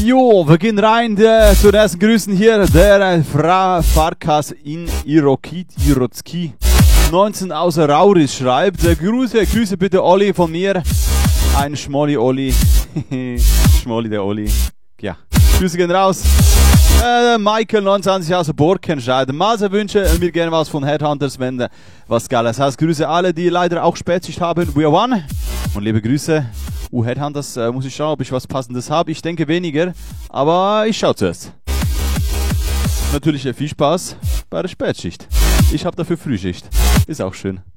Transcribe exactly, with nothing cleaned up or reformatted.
Jo, wir gehen rein der, zu den ersten Grüßen hier. Der Fra Farkas in Irokit, Irotski. neunzehn aus Rauris schreibt. Äh, Grüße, Grüße bitte Olli von mir. Ein Schmolli Olli. Schmolli der Olli. Ja, Grüße gehen raus. Äh, Michael neunundzwanzig aus Borken schreibt. Maser wünsche mir gerne was von Headhunters, wenn äh, was Geiles heißt. Grüße alle, die leider auch Spätschicht haben. We are one. Und liebe Grüße. Uh, Headhunters, äh, muss ich schauen, ob ich was Passendes habe. Ich denke weniger, aber ich schaue zuerst. Natürlich äh, viel Spaß bei der Spätschicht. Ich habe dafür Frühschicht. Ist auch schön.